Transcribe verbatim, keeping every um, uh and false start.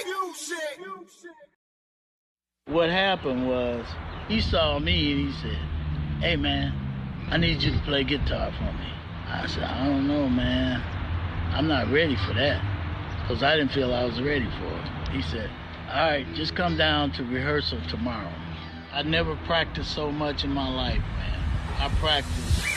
What happened was, he saw me and he said, hey man, I need you to play guitar for me. I said, I don't know, man. I'm not ready for that. Because I didn't feel I was ready for it. He said, all right, just come down to rehearsal tomorrow. I never practiced so much in my life, man. I practiced